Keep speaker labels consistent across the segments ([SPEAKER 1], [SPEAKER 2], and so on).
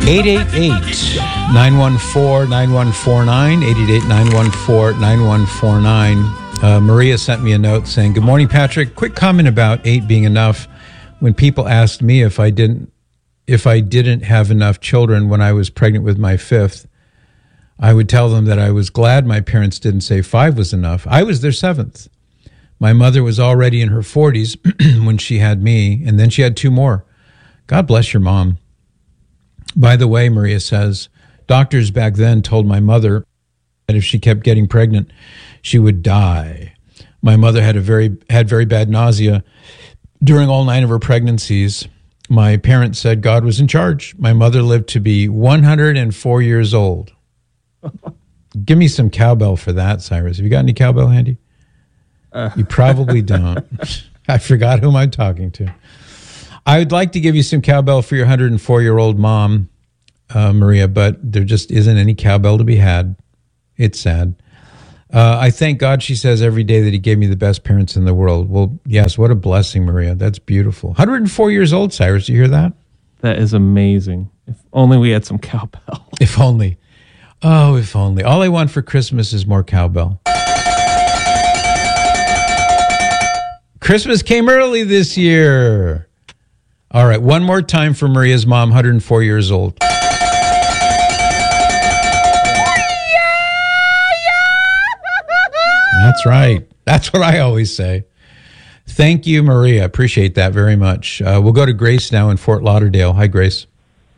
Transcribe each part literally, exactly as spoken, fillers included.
[SPEAKER 1] eight eight eight, nine one four, nine one four nine, eight eight eight, nine one four, nine one four nine. Uh, Maria sent me a note saying, "Good morning, Patrick. Quick comment about eight being enough. When people asked me if I didn't if I didn't have enough children when I was pregnant with my fifth, I would tell them that I was glad my parents didn't say five was enough. I was their seventh. My mother was already in her forties when she had me, and then she had two more. God bless your mom." By the way, Maria says, doctors back then told my mother that if she kept getting pregnant, she would die. My mother had a very had very bad nausea during all nine of her pregnancies. My parents said God was in charge. My mother lived to be one hundred four years old. Give me some cowbell for that, Cyrus. Have you got any cowbell handy? Uh. You probably don't. I forgot whom I'm talking to. I would like to give you some cowbell for your one hundred four-year-old mom, uh, Maria, but there just isn't any cowbell to be had. It's sad. Uh, I thank God, she says, every day that he gave me the best parents in the world. Well, yes, what a blessing, Maria. That's beautiful. one hundred four years old, Cyrus. Do you hear that?
[SPEAKER 2] That is amazing. If only we had some cowbell.
[SPEAKER 1] If only. Oh, if only. All I want for Christmas is more cowbell. Christmas came early this year. All right, one more time for Maria's mom, one hundred four years old. That's right. That's what I always say. Thank you, Maria. Appreciate that very much. Uh, we'll go to Grace now in Fort Lauderdale. Hi, Grace.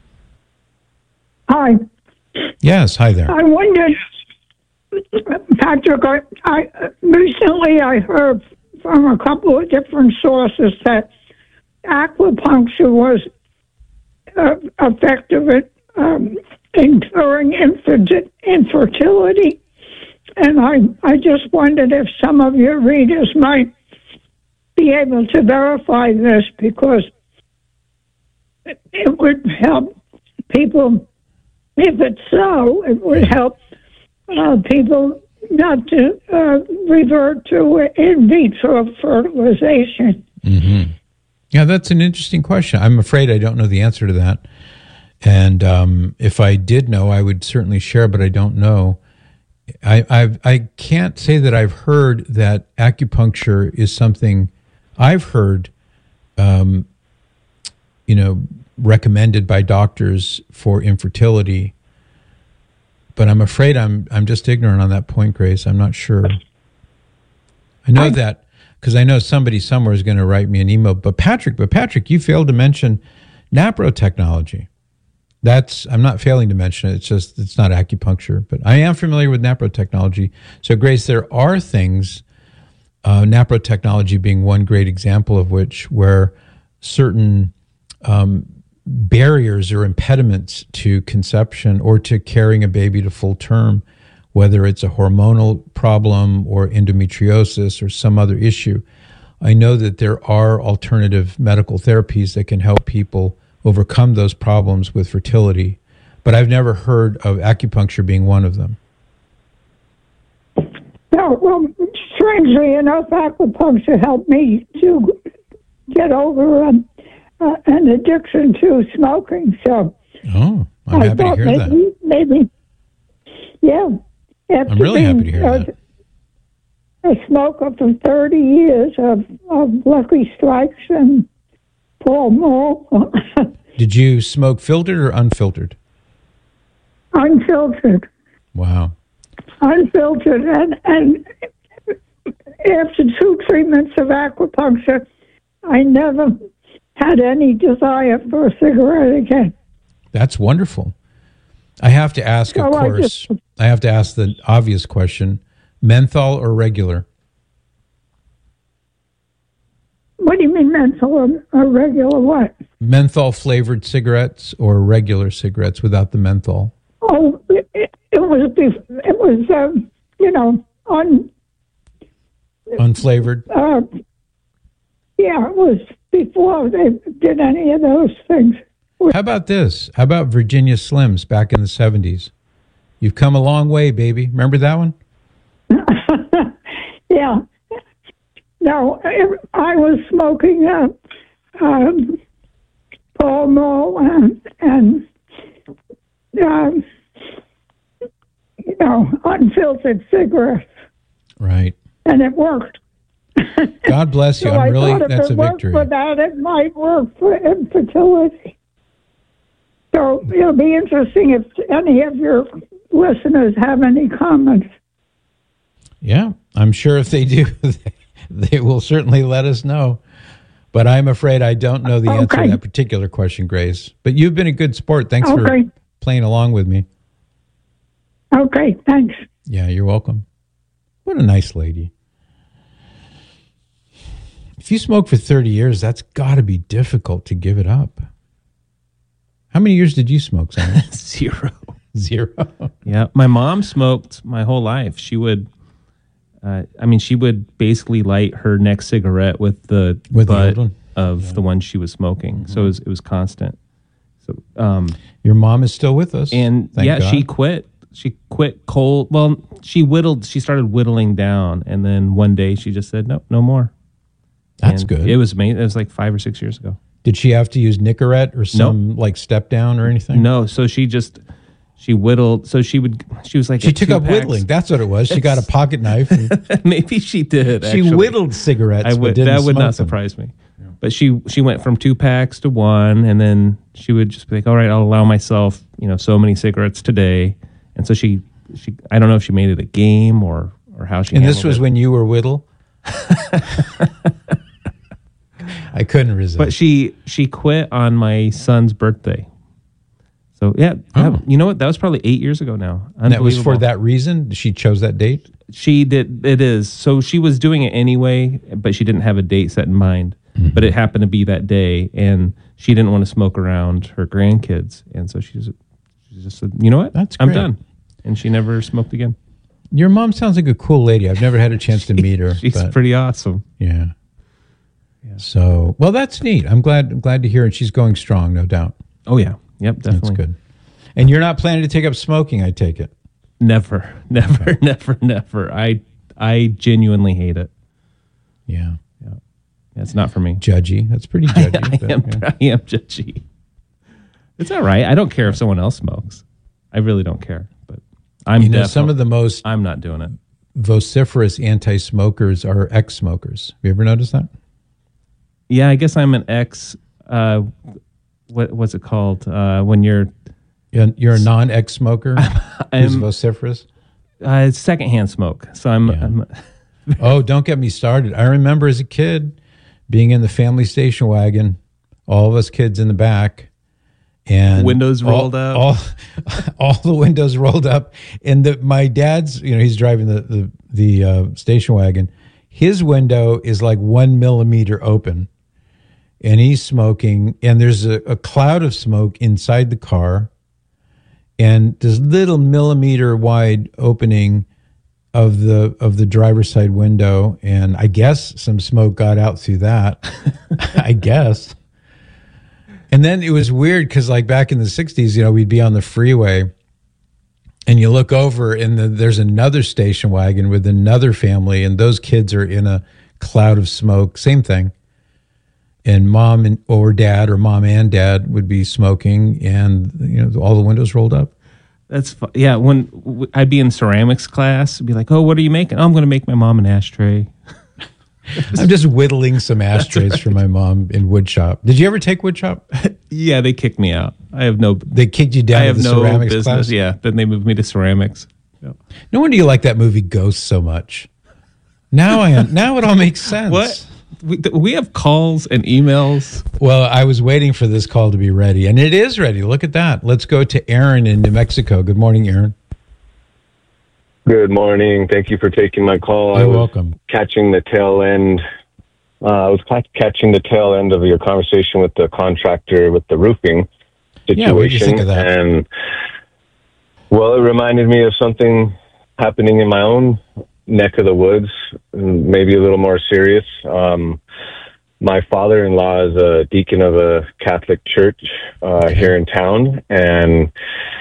[SPEAKER 3] Hi.
[SPEAKER 1] Yes, hi there.
[SPEAKER 3] I wondered, Patrick, I, I recently I heard from a couple of different sources that acupuncture was uh, effective at um, in curing infer- infertility. And I, I just wondered if some of your readers might be able to verify this, because it, it would help people. If it's so, it would help uh, people not to uh, revert to in vitro fertilization.
[SPEAKER 1] Mm-hmm. Yeah, that's an interesting question. I'm afraid I don't know the answer to that. And um, if I did know, I would certainly share, but I don't know. I I've, I can't say that I've heard that acupuncture is something I've heard, um, you know, recommended by doctors for infertility. But I'm afraid I'm I'm just ignorant on that point, Grace. I'm not sure. I know I, that because I know somebody somewhere is going to write me an email. But Patrick, but Patrick, you failed to mention NAPRO technology. That's, I'm not failing to mention it. It's just, it's not acupuncture, but I am familiar with NAPRO technology. So Grace, there are things, uh, NAPRO technology being one great example of which, where certain um, barriers or impediments to conception or to carrying a baby to full term, whether it's a hormonal problem or endometriosis or some other issue. I know that there are alternative medical therapies that can help people overcome those problems with fertility, but I've never heard of acupuncture being one of them.
[SPEAKER 3] No, well, strangely enough, acupuncture helped me to get over um, uh, an addiction to smoking. So,
[SPEAKER 1] oh, I'm
[SPEAKER 3] I
[SPEAKER 1] happy to hear
[SPEAKER 3] maybe,
[SPEAKER 1] that.
[SPEAKER 3] Maybe, yeah. After
[SPEAKER 1] I'm really
[SPEAKER 3] being,
[SPEAKER 1] happy to hear
[SPEAKER 3] uh,
[SPEAKER 1] that.
[SPEAKER 3] A smoker for thirty years of, of Lucky Strikes and Paul Mall.
[SPEAKER 1] Did you smoke filtered or unfiltered?
[SPEAKER 3] Unfiltered.
[SPEAKER 1] Wow.
[SPEAKER 3] Unfiltered. And, and after two treatments of acupuncture, I never had any desire for a cigarette again.
[SPEAKER 1] That's wonderful. I have to ask, of
[SPEAKER 3] So I
[SPEAKER 1] course,
[SPEAKER 3] just-
[SPEAKER 1] I have to ask the obvious question, menthol or regular?
[SPEAKER 3] What do you mean menthol or, or regular what?
[SPEAKER 1] Menthol-flavored cigarettes or regular cigarettes without the menthol?
[SPEAKER 3] Oh, it, it, it was, bef- it was um, you know, on...
[SPEAKER 1] Unflavored?
[SPEAKER 3] Uh, yeah, it was before they did any of those things.
[SPEAKER 1] How about this? How about Virginia Slims back in the seventies? You've come a long way, baby. Remember that one?
[SPEAKER 3] Yeah. No, I was smoking uh, um, Pall Mall and, and um, you know, unfiltered cigarettes,
[SPEAKER 1] Right.
[SPEAKER 3] and it worked.
[SPEAKER 1] God bless you.
[SPEAKER 3] So
[SPEAKER 1] I'm
[SPEAKER 3] I
[SPEAKER 1] really,
[SPEAKER 3] thought if
[SPEAKER 1] that's
[SPEAKER 3] it
[SPEAKER 1] a
[SPEAKER 3] worked
[SPEAKER 1] victory.
[SPEAKER 3] for that, it might work for infertility. So it'll be interesting if any of your listeners have any comments.
[SPEAKER 1] Yeah, I'm sure if they do, they will certainly let us know. But I'm afraid I don't know the answer
[SPEAKER 3] Okay.
[SPEAKER 1] to that particular question, Grace. But you've been a good sport. Thanks
[SPEAKER 3] Okay.
[SPEAKER 1] for playing along with me.
[SPEAKER 3] Okay, thanks.
[SPEAKER 1] Yeah, you're welcome. What a nice lady. If you smoke for thirty years, that's got to be difficult to give it up. How many years did you smoke, Simon?
[SPEAKER 2] Zero.
[SPEAKER 1] Zero.
[SPEAKER 2] Yeah, my mom smoked my whole life. She would, uh, I mean, she would basically light her next cigarette with the
[SPEAKER 1] With the
[SPEAKER 2] butt
[SPEAKER 1] old one?
[SPEAKER 2] of
[SPEAKER 1] Yeah.
[SPEAKER 2] the one she was smoking. So it was, it was constant. So, um,
[SPEAKER 1] Your mom is still with us.
[SPEAKER 2] and
[SPEAKER 1] Thank
[SPEAKER 2] yeah,
[SPEAKER 1] God.
[SPEAKER 2] she quit. She quit cold. Well, she whittled. She started whittling down, and then one day she just said, "Nope, no more."
[SPEAKER 1] That's
[SPEAKER 2] And
[SPEAKER 1] good.
[SPEAKER 2] It was amazing. It was like five or six years ago.
[SPEAKER 1] Did she have to use Nicorette or some like step down or anything?
[SPEAKER 2] No, so she just she whittled. So she would. She was like
[SPEAKER 1] She
[SPEAKER 2] at
[SPEAKER 1] took
[SPEAKER 2] two
[SPEAKER 1] up
[SPEAKER 2] packs.
[SPEAKER 1] whittling. That's what it was. She got a pocket knife. And
[SPEAKER 2] Maybe she did.
[SPEAKER 1] she
[SPEAKER 2] actually.
[SPEAKER 1] whittled cigarettes.
[SPEAKER 2] I
[SPEAKER 1] but
[SPEAKER 2] would.
[SPEAKER 1] didn't
[SPEAKER 2] That would
[SPEAKER 1] smoke
[SPEAKER 2] not
[SPEAKER 1] them.
[SPEAKER 2] surprise me. But she she went from two packs to one, and then she would just be like, "All right, I'll allow myself, you know, so many cigarettes today." And so she she I don't know if she made it a game or or how she.
[SPEAKER 1] And this
[SPEAKER 2] handled
[SPEAKER 1] was
[SPEAKER 2] it.
[SPEAKER 1] when you were whittle. I couldn't resist.
[SPEAKER 2] But she she quit on my son's birthday. So yeah,
[SPEAKER 1] Oh.
[SPEAKER 2] that- you know what? That was probably eight years ago now.
[SPEAKER 1] And that was for
[SPEAKER 2] Unbelievable.
[SPEAKER 1] that reason? She chose that date?
[SPEAKER 2] She did. It is. So she was doing it anyway, but she didn't have a date set in mind.
[SPEAKER 1] Mm-hmm.
[SPEAKER 2] But it happened to be that day, and she didn't want to smoke around her grandkids, and so she just, she just said, "You know what?
[SPEAKER 1] That's
[SPEAKER 2] I'm
[SPEAKER 1] great.
[SPEAKER 2] done." And she never smoked again.
[SPEAKER 1] Your mom sounds like a cool lady. I've never had a chance to meet her.
[SPEAKER 2] She's
[SPEAKER 1] but,
[SPEAKER 2] pretty awesome.
[SPEAKER 1] yeah. So, well, that's neat. I'm glad I'm glad to hear it. She's going strong, no doubt.
[SPEAKER 2] Oh yeah, yep, definitely.
[SPEAKER 1] That's good. And you're not planning to take up smoking, I take it.
[SPEAKER 2] Never, never, never, never. I I genuinely hate it.
[SPEAKER 1] Yeah.
[SPEAKER 2] Yeah, it's not for me.
[SPEAKER 1] Judgy. That's pretty
[SPEAKER 2] I,
[SPEAKER 1] judgy.
[SPEAKER 2] I
[SPEAKER 1] but,
[SPEAKER 2] am.
[SPEAKER 1] yeah.
[SPEAKER 2] I am judgy. It's all right. I don't care if someone else smokes. I really don't care. But I'm.
[SPEAKER 1] You know,
[SPEAKER 2] defi-
[SPEAKER 1] some of the most
[SPEAKER 2] I'm not doing it.
[SPEAKER 1] vociferous anti-smokers are ex-smokers. Have you ever noticed that?
[SPEAKER 2] Yeah, I guess I'm an ex. Uh, what what's it called uh, when you're
[SPEAKER 1] You're you're a non-ex-smoker who's
[SPEAKER 2] I'm
[SPEAKER 1] vociferous?
[SPEAKER 2] uh, secondhand smoke? So I'm.
[SPEAKER 1] Yeah.
[SPEAKER 2] I'm
[SPEAKER 1] Oh, don't get me started. I remember as a kid being in the family station wagon, all of us kids in the back, and
[SPEAKER 2] Windows
[SPEAKER 1] all-
[SPEAKER 2] rolled up.
[SPEAKER 1] All, all the windows rolled up, and the, my dad's, you know, he's driving the the, the uh, station wagon. His window is like one millimeter open, and he's smoking, and there's a, a cloud of smoke inside the car, and this little millimeter wide opening of the of the driver's side window, and I guess some smoke got out through that. I guess. And then it was weird because, like back in the sixties, you know, we'd be on the freeway, and you look over, and the, there's another station wagon with another family, and those kids are in a cloud of smoke. Same thing. And mom and or dad or mom and dad would be smoking, and you know, all the windows rolled up.
[SPEAKER 2] That's fu- yeah. When w- I'd be in ceramics class, I'd be like, "Oh, what are you making?" "Oh, I'm going to make my mom an ashtray."
[SPEAKER 1] I'm just whittling some ashtrays for my mom in wood shop. Did you ever take wood shop?
[SPEAKER 2] Yeah, they kicked me out. I have no.
[SPEAKER 1] They kicked you down
[SPEAKER 2] I
[SPEAKER 1] to
[SPEAKER 2] have
[SPEAKER 1] the
[SPEAKER 2] no
[SPEAKER 1] ceramics
[SPEAKER 2] business.
[SPEAKER 1] class?
[SPEAKER 2] Yeah, then they moved me to ceramics. Yep.
[SPEAKER 1] No wonder you like that movie Ghost so much. Now I now it all makes sense.
[SPEAKER 2] What? We, th- we have calls and emails.
[SPEAKER 1] Well, I was waiting for this call to be ready, and it is ready. Look at that. Let's go to Aaron in New Mexico. Good morning, Aaron.
[SPEAKER 4] Good morning. Thank you for taking my call.
[SPEAKER 1] You're
[SPEAKER 4] I was
[SPEAKER 1] welcome.
[SPEAKER 4] catching the tail end. Uh, I was ca- catching the tail end of your conversation with the contractor with the roofing situation.
[SPEAKER 1] Yeah, what did you think of that?
[SPEAKER 4] And well, it reminded me of something happening in my own neck of the woods, maybe a little more serious. Um, my father-in-law is a deacon of a Catholic church uh, here in town, and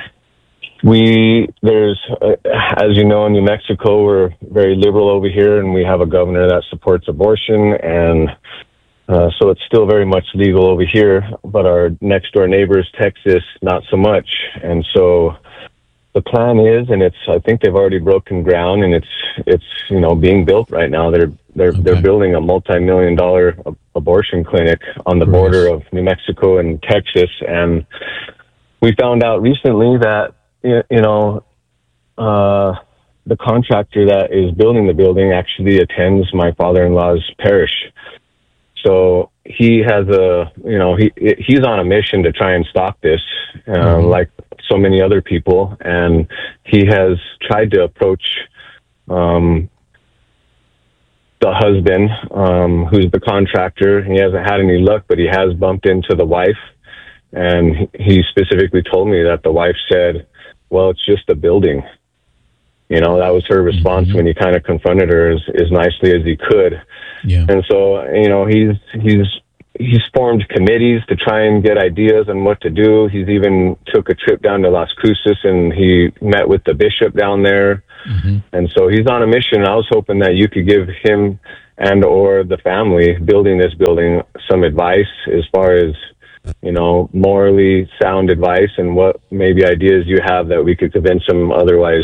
[SPEAKER 4] we there's uh, as you know, in New Mexico, we're very liberal over here, and we have a governor that supports abortion. And Uh, so it's still very much legal over here, but our next door neighbors, Texas, not so much. And so the plan is, and it's, I think they've already broken ground, and it's, it's, you know, being built right now. They're, they're, okay. they're building a multi-million dollar abortion clinic on the Gross. border of New Mexico and Texas. And we found out recently that, you know, uh, the contractor that is building the building actually attends my father-in-law's parish. So he has a, you know, he he's on a mission to try and stop this, uh, mm-hmm. like so many other people. And he has tried to approach um, the husband, um, who's the contractor. He hasn't had any luck, but he has bumped into the wife. And he specifically told me that the wife said, well, it's just a building. You know, that was her response mm-hmm. when he kind of confronted her as, as nicely as he could. Yeah. And so, you know, he's he's he's formed committees to try and get ideas on what to do. He's even took a trip down to Las Cruces, and he met with the bishop down there. Mm-hmm. And so he's on a mission. I was hoping that you could give him and or the family building this building some advice as far as, you know, morally sound advice, and what maybe ideas you have that we could convince him otherwise.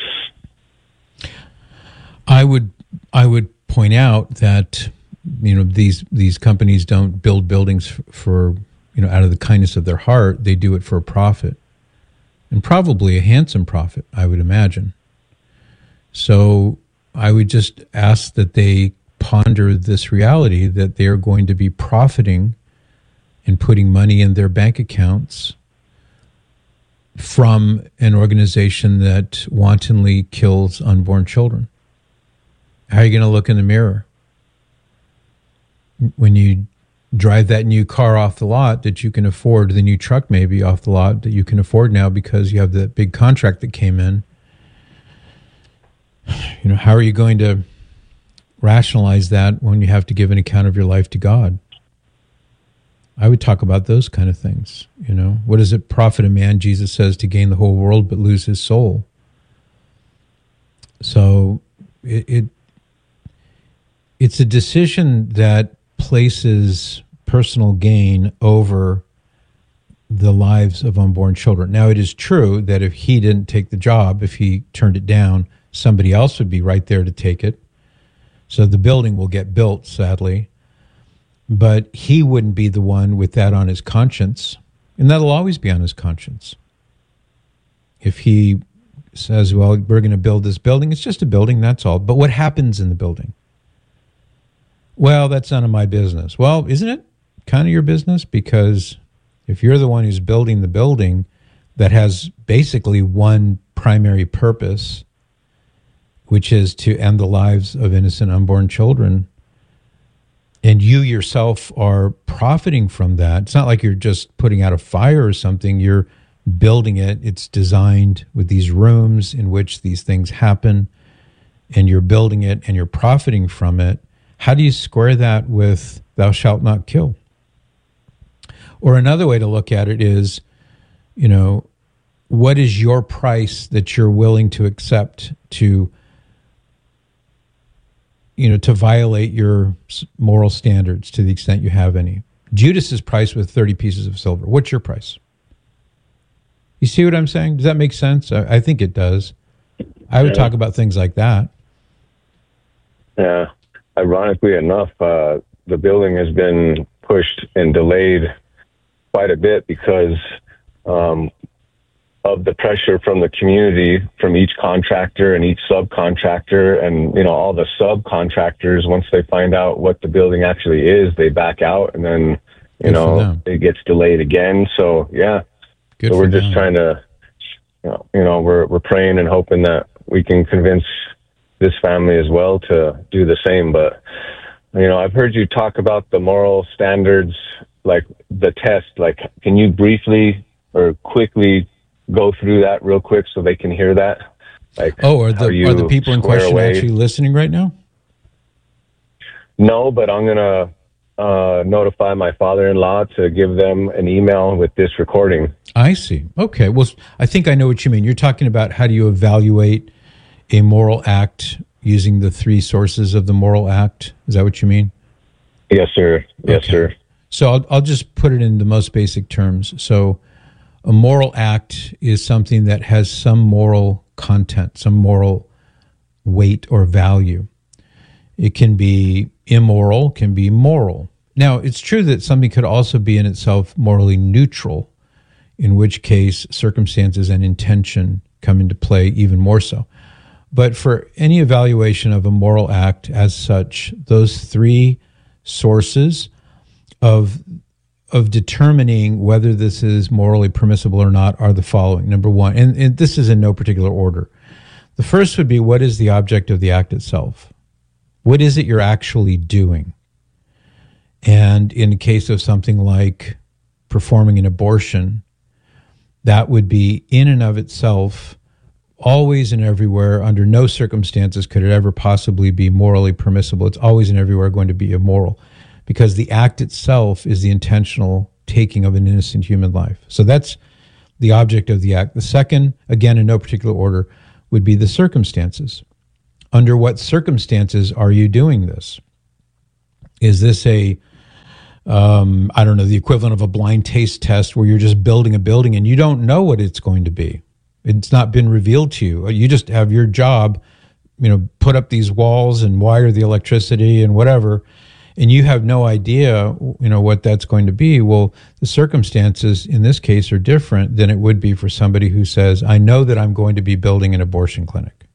[SPEAKER 1] I would I would point out that, you know, these these companies don't build buildings for, for, you know, out of the kindness of their heart. They do it for a profit, and probably a handsome profit, I would imagine. So I would just ask that they ponder this reality that they are going to be profiting and putting money in their bank accounts from an organization that wantonly kills unborn children. How are you going to look in the mirror when you drive that new car off the lot that you can afford, the new truck maybe off the lot that you can afford now because you have the big contract that came in? You know, how are you going to rationalize that when you have to give an account of your life to God? I would talk about those kind of things. You know, what does it profit a man, Jesus says, to gain the whole world but lose his soul? So it, it it's a decision that places personal gain over the lives of unborn children. Now, it is true that if he didn't take the job, if he turned it down, somebody else would be right there to take it. So the building will get built, sadly. But he wouldn't be the one with that on his conscience, and that'll always be on his conscience. If he says, well, we're going to build this building, it's just a building, that's all. But what happens in the building? Well, that's none of my business. Well, isn't it kind of your business? Because if you're the one who's building the building that has basically one primary purpose, which is to end the lives of innocent unborn children, and you yourself are profiting from that. It's not like you're just putting out a fire or something. You're building it. It's designed with these rooms in which these things happen, and you're building it and you're profiting from it. How do you square that with thou shalt not kill? Or another way to look at it is, you know, what is your price that you're willing to accept to, you know, to violate your moral standards to the extent you have any? Judas's price was thirty pieces of silver. What's your price? You see what I'm saying? Does that make sense? I, I think it does. I would yeah. talk about things like that.
[SPEAKER 4] Yeah. Ironically enough, uh, the building has been pushed and delayed quite a bit because um, of the pressure from the community, from each contractor and each subcontractor, and, you know, all the subcontractors, once they find out what the building actually is, they back out, and then, you Good know, it gets delayed again. So, yeah. Good so we're just them. trying to, you know, you know, we're we're praying and hoping that we can convince this family as well to do the same. But, you know, I've heard you talk about the moral standards, like the test. Like, can you briefly or quickly go through that real quick so they can hear that? Like,
[SPEAKER 1] oh, are the are the people in question away? actually listening right now?
[SPEAKER 4] No, but I'm gonna uh, notify my father-in-law to give them an email with this recording.
[SPEAKER 1] I see. Okay. Well, I think I know what you mean. You're talking about how do you evaluate a moral act using the three sources of the moral act. Is that what you mean?
[SPEAKER 4] Yes, sir. Yes,
[SPEAKER 1] Okay.
[SPEAKER 4] sir.
[SPEAKER 1] So I'll, I'll just put it in the most basic terms. So a moral act is something that has some moral content, some moral weight or value. It can be immoral, can be moral. Now, it's true that something could also be in itself morally neutral, in which case circumstances and intention come into play even more so. But for any evaluation of a moral act as such, those three sources of of determining whether this is morally permissible or not are the following. Number one, and, and this is in no particular order. The first would be, what is the object of the act itself? What is it you're actually doing? And in the case of something like performing an abortion, that would be in and of itself, always and everywhere, under no circumstances could it ever possibly be morally permissible. It's always and everywhere going to be immoral, because the act itself is the intentional taking of an innocent human life. So that's the object of the act. The second, again, in no particular order, would be the circumstances. Under what circumstances are you doing this? Is this a, um, I don't know, the equivalent of a blind taste test where you're just building a building and you don't know what it's going to be? It's not been revealed to you. You just have your job, you know, put up these walls and wire the electricity and whatever, and you have no idea, you know, what that's going to be. Well, the circumstances in this case are different than it would be for somebody who says, I know that I'm going to be building an abortion clinic,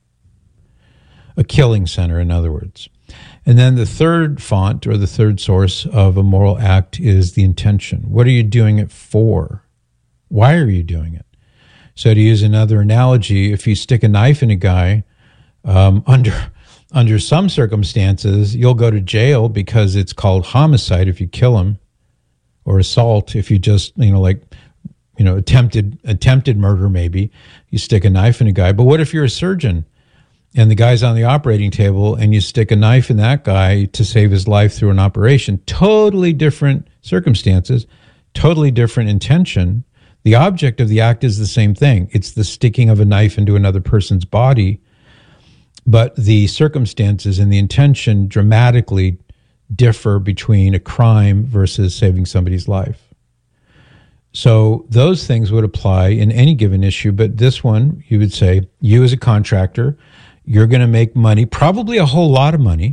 [SPEAKER 1] a killing center, in other words. And then the third font, or the third source of a moral act, is the intention. What are you doing it for? Why are you doing it? So to use another analogy, if you stick a knife in a guy, um, under under some circumstances, you'll go to jail because it's called homicide if you kill him, or assault if you just, you know, like, you know, attempted attempted murder maybe. You stick a knife in a guy. But what if you're a surgeon and the guy's on the operating table and you stick a knife in that guy to save his life through an operation? Totally different circumstances, totally different intention. The object of the act is the same thing. It's the sticking of a knife into another person's body, but the circumstances and the intention dramatically differ between a crime versus saving somebody's life. So those things would apply in any given issue, but this one, you would say, you as a contractor, you're going to make money, probably a whole lot of money,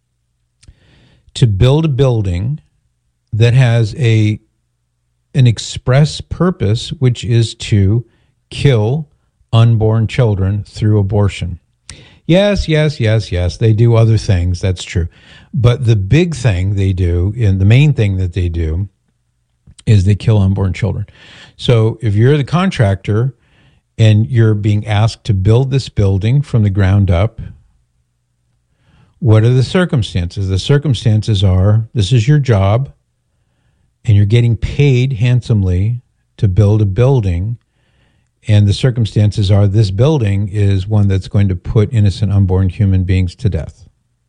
[SPEAKER 1] to build a building that has a an express purpose, which is to kill unborn children through abortion. Yes, yes, yes, yes, they do other things, that's true. But the big thing they do, and the main thing that they do, is they kill unborn children. So if you're the contractor and you're being asked to build this building from the ground up, what are the circumstances? The circumstances are, this is your job, and you're getting paid handsomely to build a building, and the circumstances are this building is one that's going to put innocent unborn human beings to death.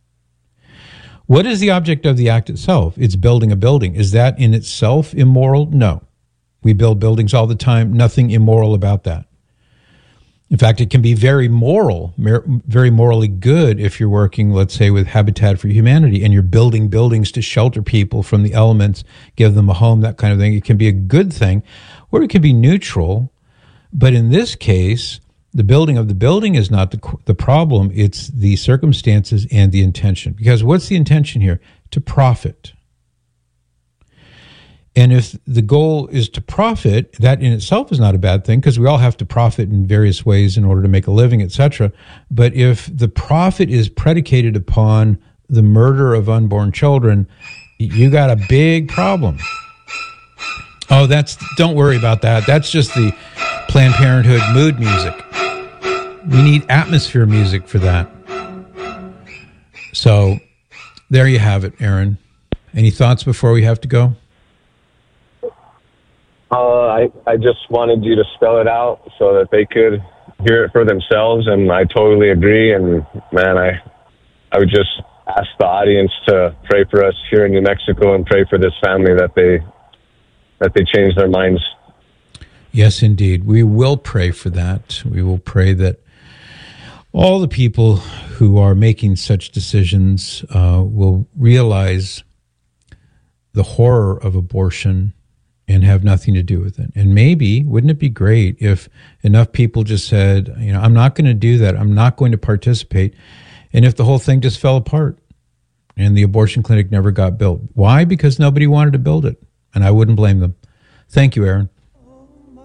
[SPEAKER 1] What is the object of the act itself? It's building a building. Is that in itself immoral? No. We build buildings all the time. Nothing immoral about that. In fact, it can be very moral, very morally good if you're working, let's say, with Habitat for Humanity and you're building buildings to shelter people from the elements, give them a home, that kind of thing. It can be a good thing, or it can be neutral. But in this case, the building of the building is not the, the problem. It's the circumstances and the intention. Because what's the intention here? To profit. And if the goal is to profit, that in itself is not a bad thing, because we all have to profit in various ways in order to make a living, et cetera. But if the profit is predicated upon the murder of unborn children, you got a big problem. Oh, that's, don't worry about that. That's just the Planned Parenthood mood music. We need atmosphere music for that. So there you have it, Aaron. Any thoughts before we have to go?
[SPEAKER 4] Uh, I, I just wanted you to spell it out so that they could hear it for themselves, and I totally agree. And, man, I I would just ask the audience to pray for us here in New Mexico and pray for this family that they that they change their minds.
[SPEAKER 1] Yes, indeed. We will pray for that. We will pray that all the people who are making such decisions uh, will realize the horror of abortion and have nothing to do with it. And maybe, wouldn't it be great if enough people just said, you know, I'm not going to do that. I'm not going to participate. And if the whole thing just fell apart and the abortion clinic never got built. Why? Because nobody wanted to build it. And I wouldn't blame them. Thank you, Aaron.